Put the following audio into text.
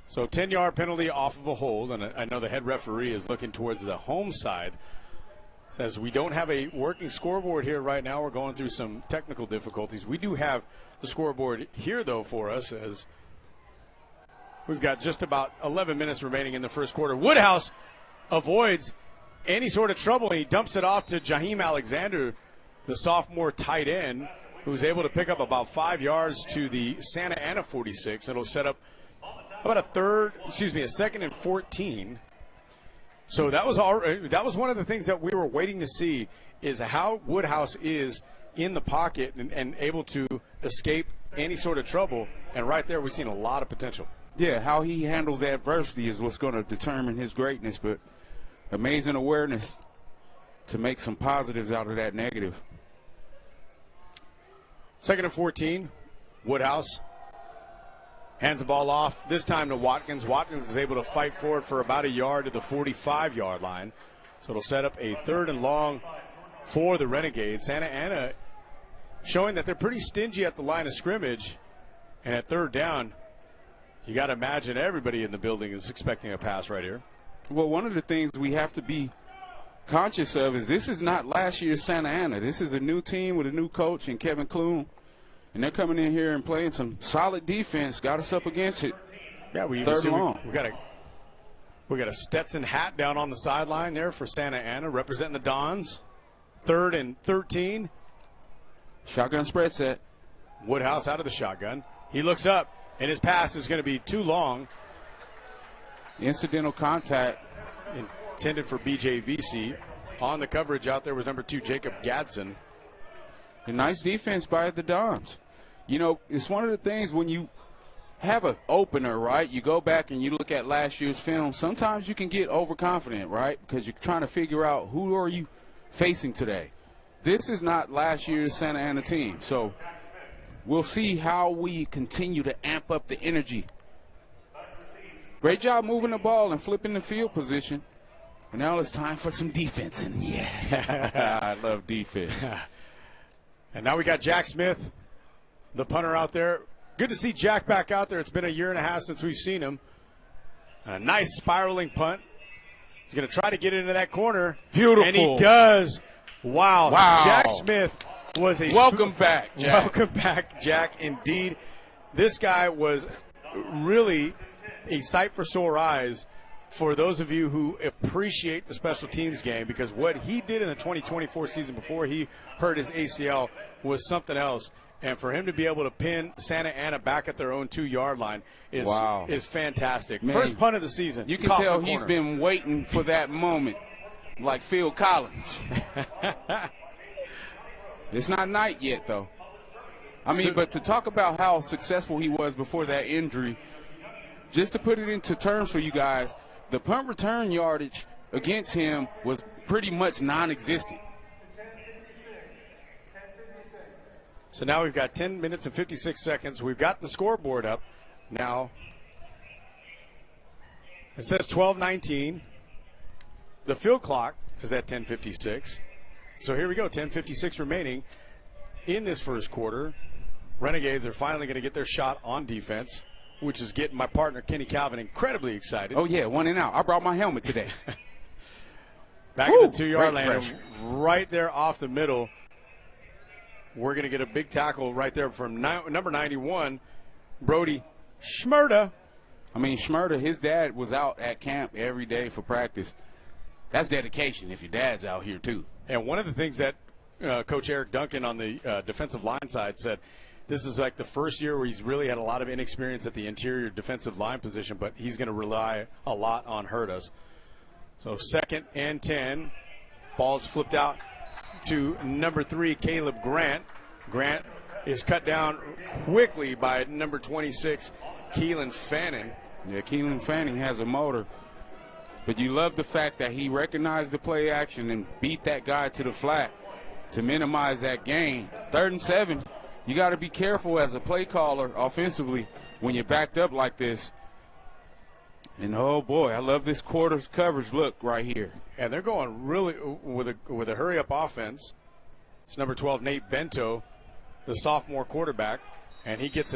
So 10-yard penalty off of a hold, and I know the head referee is looking towards the home side. Says we don't have a working scoreboard here right now. We're going through some technical difficulties. We do have the scoreboard here, though, for us, as we've got just about 11 minutes remaining in the first quarter. Woodhouse avoids any sort of trouble, and he dumps it off to Jaheim Alexander, the sophomore tight end, who's able to pick up about 5 yards to the Santa Ana 46. It'll set up about a second and 14. So that was one of the things that we were waiting to see, is how Woodhouse is in the pocket and able to escape any sort of trouble. And right there, we've seen a lot of potential. Yeah, how he handles adversity is what's going to determine his greatness, but amazing awareness to make some positives out of that negative. Second and 14, Woodhouse hands the ball off, this time to Watkins. Watkins is able to fight for it for about a yard to the 45-yard line. So it'll set up a 3rd and long for the Renegades. Santa Ana showing that they're pretty stingy at the line of scrimmage. And at 3rd down, you got to imagine everybody in the building is expecting a pass right here. Well, one of the things we have to be conscious of is this is not last year's Santa Ana. This is a new team with a new coach and Kevin Clune. And they're coming in here and playing some solid defense, got us up against it. Yeah, we got a Stetson hat down on the sideline there for Santa Ana, representing the Dons. 3rd and 13. Shotgun spread set. Woodhouse out of the shotgun. He looks up, and his pass is going to be too long. Incidental contact. Intended for BJVC. On the coverage out there was number 2, Jacob Gadsden. A nice defense by the Dons. You know, it's one of the things when you have an opener, right? You go back and you look at last year's film. Sometimes you can get overconfident, right? Because you're trying to figure out who are you facing today. This is not last year's Santa Ana team. So we'll see how we continue to amp up the energy. Great job moving the ball and flipping the field position. And now it's time for some defense. And yeah, I love defense. And now we got Jack Smith, the punter, out there. Good to see Jack back out there. It's been a year and a half since we've seen him. A nice spiraling punt. He's going to try to get into that corner. Beautiful. And he does. Wow. Jack Smith was a welcome back, Jack. Welcome back, Jack. Indeed, this guy was really a sight for sore eyes for those of you who appreciate the special teams game, because what he did in the 2024 season before he hurt his ACL was something else. And for him to be able to pin Santa Ana back at their own 2-yard line is fantastic. Man, first punt of the season. You can tell he's been waiting for that moment, like Phil Collins. It's not night yet, though. I mean, but to talk about how successful he was before that injury, just to put it into terms for you guys, the punt return yardage against him was pretty much non-existent. So now we've got 10 minutes and 56 seconds. We've got the scoreboard up now. It says 12:19. The field clock is at 10:56. So here we go, 10:56 remaining in this first quarter. Renegades are finally going to get their shot on defense, which is getting my partner Kenny Calvin incredibly excited. Oh, yeah, 1 and out. I brought my helmet today. Back in the 2-yard line, right there off the middle. We're going to get a big tackle right there from number 91, Brody Schmerda. I mean, Schmerda, his dad was out at camp every day for practice. That's dedication if your dad's out here, too. And one of the things that Coach Eric Duncan on the defensive line side said, this is like the first year where he's really had a lot of inexperience at the interior defensive line position, but he's going to rely a lot on Hurtas. So 2nd and 10. Ball's flipped out to number 3, Caleb Grant. Grant is cut down quickly by number 26, Keelan Fanning. Yeah, Keelan Fanning has a motor. But you love the fact that he recognized the play action and beat that guy to the flat to minimize that gain. 3rd and 7. You got to be careful as a play caller offensively when you're backed up like this. And, oh, boy, I love this quarter's coverage look right here. And they're going really with a hurry-up offense. It's number 12, Nate Bento, the sophomore quarterback, and he gets